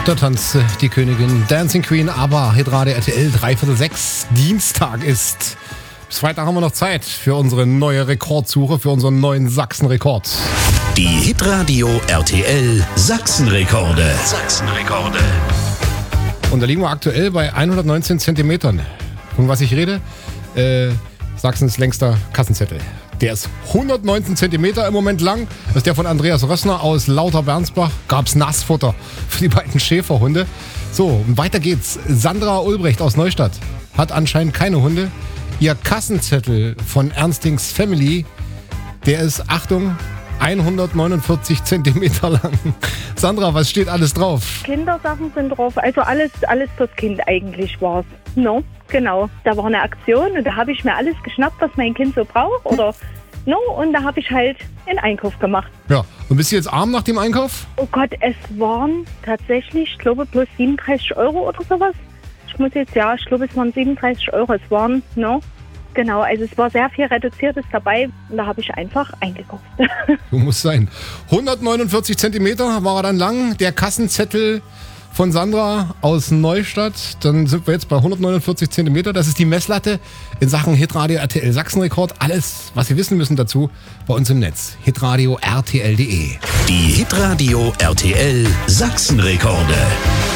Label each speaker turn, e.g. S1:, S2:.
S1: Da tanzt die Königin Dancing Queen, aber Hitradio RTL 5:45. Dienstag ist. Bis Freitag haben wir noch Zeit für unsere neue Rekordsuche, für unseren neuen Sachsenrekord.
S2: Die Hitradio RTL Sachsenrekorde. Sachsenrekorde.
S1: Und da liegen wir aktuell bei 119 Zentimetern. Von was ich rede? Sachsens längster Kassenzettel. Der ist 119 Zentimeter im Moment lang. Das ist der von Andreas Rössner aus Lauter-Bernsbach. Gab's Nassfutter für die beiden Schäferhunde. So, und weiter geht's. Sandra Ulbrecht aus Neustadt hat anscheinend keine Hunde. Ihr Kassenzettel von Ernstings Family, der ist, Achtung, 149 Zentimeter lang. Sandra, was steht alles drauf?
S3: Kindersachen sind drauf, also alles fürs Kind eigentlich war's. No, genau. Da war eine Aktion und da habe ich mir alles geschnappt, was mein Kind so braucht. Oder no, und da habe ich halt einen Einkauf gemacht.
S1: Ja, und bist du jetzt arm nach dem Einkauf?
S3: Oh Gott, es waren tatsächlich, ich glaube, bloß 37 Euro oder sowas. Ich glaube, es waren 37 Euro. Es waren, no, genau, also es war sehr viel Reduziertes dabei und da habe ich einfach eingekauft.
S1: Du musst sein. 149 Zentimeter war er dann lang, der Kassenzettel von Sandra aus Neustadt. Dann sind wir jetzt bei 149 Zentimeter. Das ist die Messlatte in Sachen Hitradio RTL Sachsenrekord. Alles, was Sie wissen müssen dazu, bei uns im Netz. hitradio rtl.de.
S2: Die Hitradio RTL Sachsenrekorde.